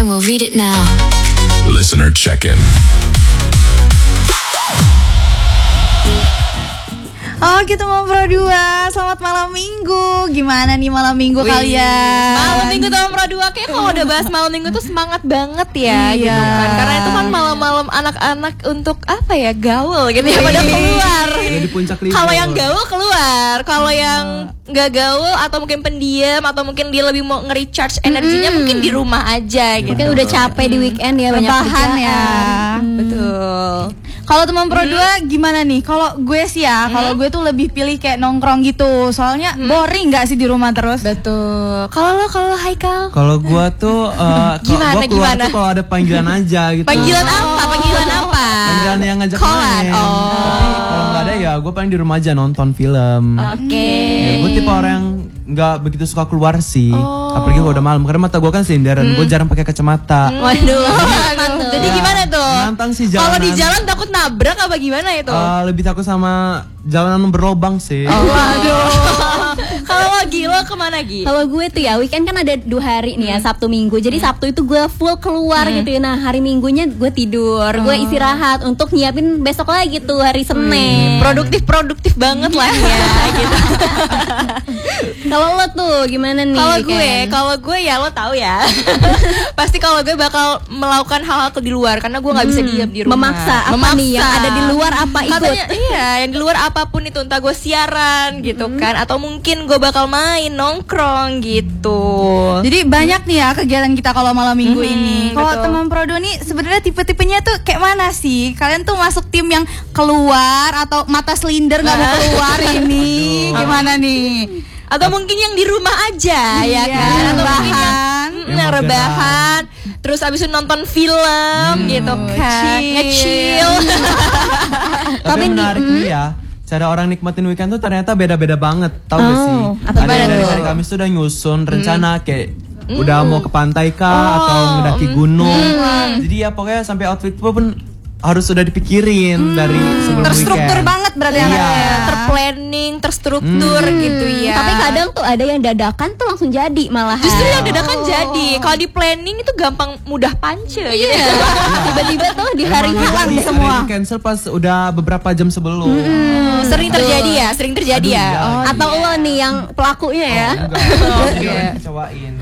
we'll read it now. Listener check-in. Oke teman Pro 2, selamat malam minggu. Gimana nih malam minggu kalian? Malam minggu teman Pro 2, kayak kalau udah bahas malam minggu tuh semangat banget ya, Iya. gitu kan. Karena itu kan malam-malam anak-anak untuk apa ya, gaul gitu ya, pada keluar. Jadi puncak libur. Kalau yang gaul keluar, kalau yang nggak gaul atau mungkin pendiam atau mungkin dia lebih mau nge-recharge energinya mungkin di rumah aja gitu. Mungkin udah capek di weekend ya, banyak Rebahan kerjaan ya. Betul. Kalau teman Pro 2 gimana nih? Kalau gue sih ya, kalau gue tuh lebih pilih kayak nongkrong gitu. Soalnya boring nggak sih di rumah terus? Betul. Kalau Haikal? Kalau gua tuh Gimana, gua keluar gimana? tuh kalau ada panggilan aja gitu. Panggilan apa? Panggilan apa? Panggilan yang ngajak Callan. main. Oh. Tapi kalau nggak ada ya gue paling di rumah aja nonton film. Oke. Ya, gue tipe orang yang nggak begitu suka keluar sih. Apalagi kalau udah malam karena mata gue kan selinder dan gue jarang pakai kacamata. Waduh. Jadi gimana tuh? Nantang sih Kalau jalanan. di jalan takut nabrak apa gimana itu? Lebih takut sama jalanan berlobang sih. Waduh. Kalau Gi, lo kemana Gi? Kalau gue tuh ya weekend kan ada 2 hari nih ya, Sabtu Minggu. Jadi Sabtu itu gue full keluar gitu ya. Nah hari Minggunya gue tidur, gue istirahat untuk nyiapin besok lagi tuh hari Senin. Produktif banget lah ya gitu. Kalau lo tuh gimana nih? Kalau gue ya lo tahu ya. Pasti kalau gue bakal melakukan hal-hal di luar karena gue nggak bisa diam di rumah. Memaksa apa nih yang ada di luar apa ikut? Katanya, iya, yang di luar apapun itu, entah gue siaran gitu kan, atau mungkin gue bakal main nongkrong gitu. Jadi banyak nih ya kegiatan kita kalau malam minggu ini. Kalau betul. teman Pro 2 nih sebenarnya tipe-tipenya tuh kayak mana sih? Kalian tuh masuk tim yang keluar atau mata selinder nggak mau keluar ini? Gimana nih? Atau mungkin yang di rumah aja ya Iya, kan, atau mungkin rebahan. yang rebahan, terus abis itu nonton film gitu kan, nge-chill. Tapi menarik nih ya. Cara orang nikmatin weekend tuh ternyata beda-beda banget. Tahu gak sih? apa Ada yang dari tuh? hari Kamis tuh udah nyusun rencana kayak udah mau ke pantai kah atau ngedaki gunung. Jadi ya pokoknya sampai outfit pun harus sudah dipikirin dari sebelum Terstruktur weekend. banget berarti Iya. anaknya. Terplanning, terstruktur gitu ya. Tapi kadang tuh ada yang dadakan tuh langsung jadi malahan. justru yang dadakan jadi. Kalau di planning itu gampang mudah pance gitu. Tiba-tiba tuh di hari Emang hilang ada semua. di cancel pas udah beberapa jam sebelum. Sering terjadi ya, sering terjadi Aduh, ya. iya. Oh, Atau lo nih yang pelakunya ya. Jadi orang dikecewain.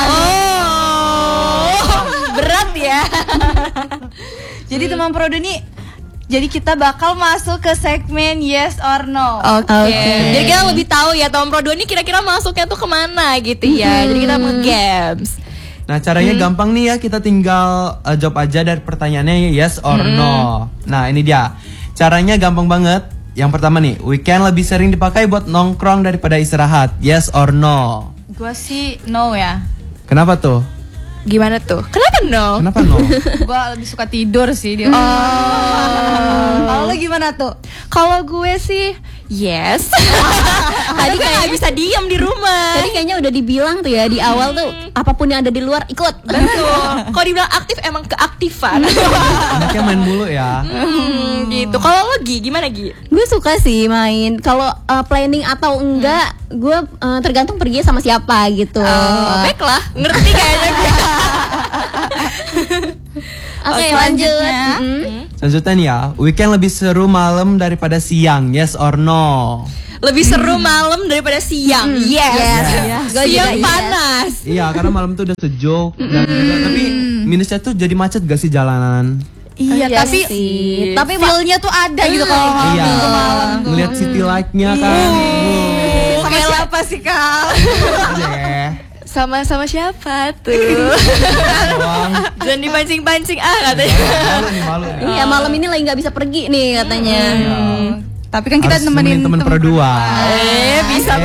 berat ya. Jadi teman Pro 2 nih, jadi kita bakal masuk ke segmen Yes or No. Oke. Jadi kita lebih tahu ya Tom Pro 2 ini kira-kira masuknya tuh kemana gitu ya. Jadi kita mau games. Nah caranya gampang nih ya, kita tinggal jawab aja dari pertanyaannya yes or no. Nah ini dia, caranya gampang banget. Yang pertama nih, weekend lebih sering dipakai buat nongkrong daripada istirahat, yes or no? Gue sih no ya. Kenapa tuh? Gimana tuh? Kenapa no? Kenapa no? Gue lebih suka tidur sih dia. Kalau lo gimana tuh? Kalau gue sih yes. Tadi kan nggak bisa diam di rumah. Tadi kayaknya udah dibilang tuh ya di awal tuh apapun yang ada di luar ikut. Betul. Kalau dibilang aktif emang keaktifan. Anaknya main mulu ya. Gitu. Kalau lo Gi, gimana Gi? Gue suka sih main. Kalau planning atau enggak, gue tergantung pergi sama siapa gitu. Baiklah, ngerti kayaknya gue. Oke, lanjut. Selanjutnya nih ya, weekend lebih seru malam daripada siang, yes or no? Lebih seru malam daripada siang. Yes. Gue Siang juga yes. panas. Iya, karena malam tuh udah sejuk dan tapi minusnya tuh jadi macet gak sih jalanan? Iya, Iya tapi sih. tapi feel-nya tuh ada gitu kalau malam Iya, minggu malam. ngeliat city light-nya kan. Sama siapa sih Kal? Deh. Sama siapa tuh? Doang. Jangan dipancing-pancing katanya. Malu nih. Iya, malam ini lagi nggak bisa pergi nih katanya. Tapi kan kita Harus nemenin temen Pro 2. Bisa.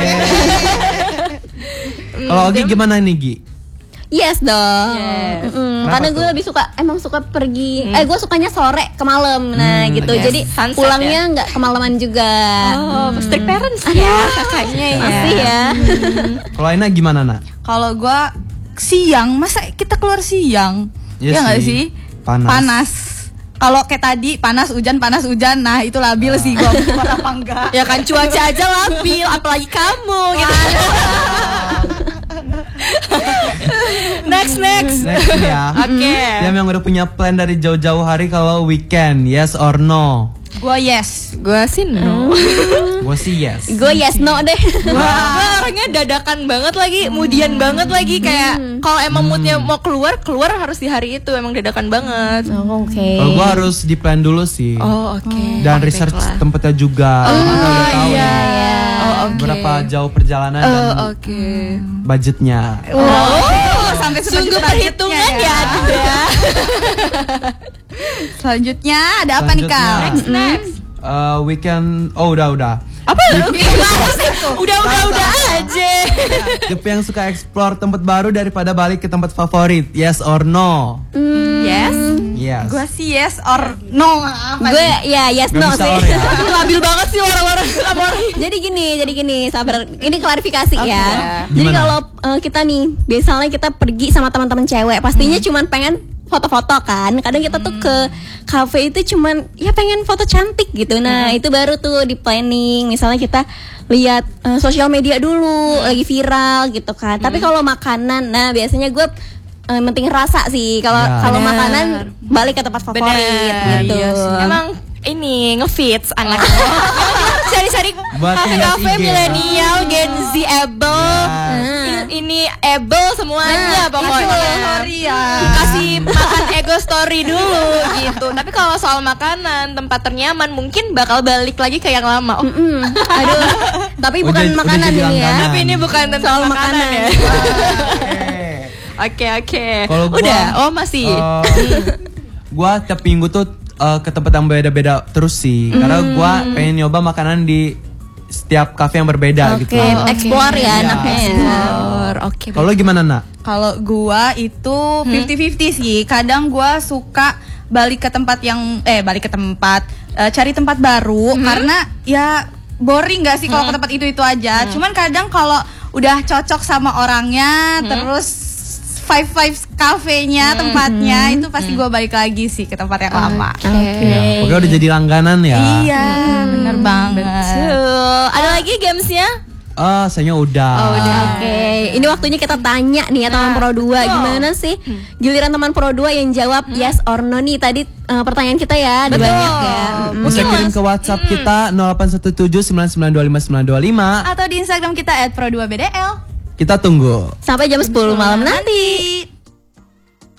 Kalau Ogi gimana nih Gi? Yes dong. Yes. Karena gue lebih suka suka pergi. Gue sukanya sore ke malam. Nah, gitu. yes. Jadi Sunset pulangnya nggak kemalaman juga. Oh, strict parents ya kakaknya ya. Masih ya. Kalau Aina gimana nak? Kalau gue siang, masa kita keluar siang? Iya Iya nggak sih. sih? Panas. Kalau kayak tadi panas hujan, nah itu labil sih gue keluar apa enggak? Ya kan cuaca aja labil, apalagi kamu gitu. Next. Next ya. Oke. Yang udah punya plan dari jauh-jauh hari kalau weekend, yes or no? Gua yes. Gue sih no. Gue sih yes. Gue yes no deh. Gue orangnya dadakan banget lagi, mudian banget lagi kayak kalau emang moodnya mau keluar harus di hari itu, emang dadakan banget. Oh, oke. Kalau gue harus di plan dulu sih. Oh oke. Dan research tempatnya juga. Kita udah tahu iya. ya. Oh oke. Berapa jauh perjalanan dan Oke. budgetnya. Sampai Sungguh perhitungan ya Anda. Selanjutnya ada apa nih Kak? Next. Weekend. Oh udah. Apa lu? Udah aja. Tipe yang suka explore tempat baru daripada balik ke tempat favorit, yes or no? Yes. Yes. Gua sih yes or no. Apa Gue ya yes Gak no bisa sih. or ya. Labil banget sih orang-orang. Jadi gini, sabar. Ini klarifikasi ya. Jadi Gimana? kalau kita nih, biasanya kita pergi sama teman-teman cewek, pastinya cuman pengen foto-foto kan. Kadang kita tuh ke cafe itu cuman ya pengen foto cantik gitu. Nah, itu baru tuh di planning. Misalnya kita lihat sosial media dulu, lagi viral gitu kan. Tapi kalau makanan, nah biasanya gue penting rasa sih. Kalau Ya. kalau makanan balik ke tempat favorit gitu. Iya sih. Emang ini ngefits anak. Cari-cari Buat kafe IG. milenial, Gen Z, able. Ini able semuanya pokoknya. Sorry ya. Kasih makan ego story dulu gitu. Tapi kalau soal makanan, tempat ternyaman mungkin bakal balik lagi ke yang lama. Oh, Aduh, tapi bukan Udah makanan jadi ini ya. langganan. tapi ini bukan tentang Soal makanan makanan. ya. Oke. Oke. Kalau gua, Udah, oh masih. Gua tiap minggu tuh ke tempat yang beda-beda terus sih. Karena gua pengen nyoba makanan di setiap kafe yang berbeda gitu. Oke, explore ya anaknya ya. Oke. Kalau gimana nak? Kalau gua itu 50-50 sih. Kadang gua suka balik ke tempat cari tempat baru karena ya boring gak sih kalau ke tempat itu aja. Cuman kadang kalau udah cocok sama orangnya terus five cafe-nya tempatnya itu pasti gua balik lagi sih ke tempat yang lama. Ya, pokoknya udah jadi langganan ya. Iya, bener banget. Betul. Ada lagi gamesnya? Sayangnya udah. Oke, ini waktunya kita tanya nih ya teman Pro 2 gimana sih giliran teman Pro 2 yang jawab yes or no nih tadi pertanyaan kita ya ada banyak ya. Bisa kirim ke WhatsApp kita 081799259925. Atau di Instagram kita @pro2bdl. Kita tunggu. Sampai jam 10 malam nanti.